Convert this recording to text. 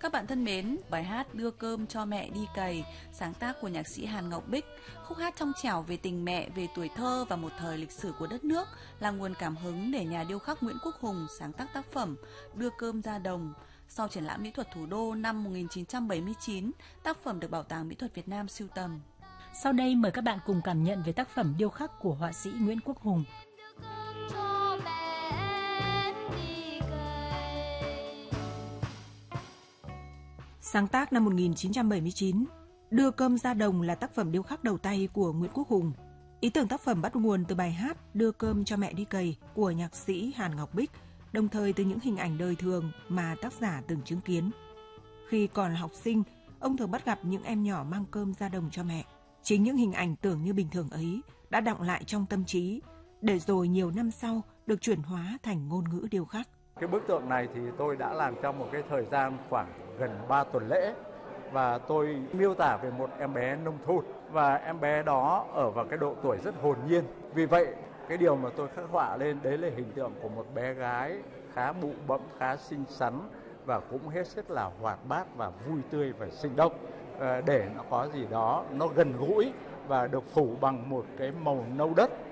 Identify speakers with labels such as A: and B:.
A: Các bạn thân mến, bài hát Đưa cơm cho mẹ đi cày, sáng tác của nhạc sĩ Hàn Ngọc Bích, khúc hát trong trẻo về tình mẹ, về tuổi thơ và một thời lịch sử của đất nước, là nguồn cảm hứng để nhà điêu khắc Nguyễn Quốc Hùng sáng tác tác phẩm Đưa cơm ra đồng. Sau triển lãm mỹ thuật thủ đô năm 1979, tác phẩm được Bảo tàng Mỹ thuật Việt Nam sưu tầm.
B: Sau đây mời các bạn cùng cảm nhận về tác phẩm điêu khắc của họa sĩ Nguyễn Quốc Hùng.
C: Sáng tác năm 1979, Đưa cơm ra đồng là tác phẩm điêu khắc đầu tay của Nguyễn Quốc Hùng. Ý tưởng tác phẩm bắt nguồn từ bài hát Đưa cơm cho mẹ đi cày của nhạc sĩ Hàn Ngọc Bích, đồng thời từ những hình ảnh đời thường mà tác giả từng chứng kiến. Khi còn là học sinh, ông thường bắt gặp những em nhỏ mang cơm ra đồng cho mẹ. Chính những hình ảnh tưởng như bình thường ấy đã đọng lại trong tâm trí, để rồi nhiều năm sau được chuyển hóa thành ngôn ngữ điêu khắc.
D: Cái bức tượng này thì tôi đã làm trong một cái thời gian khoảng gần 3 tuần lễ, và tôi miêu tả về một em bé nông thôn, và em bé đó ở vào cái độ tuổi rất hồn nhiên. Vì vậy cái điều mà tôi khắc họa lên đấy là hình tượng của một bé gái khá bụ bẫm, khá xinh xắn và cũng hết sức là hoạt bát và vui tươi và sinh động, để nó có gì đó nó gần gũi và được phủ bằng một cái màu nâu đất.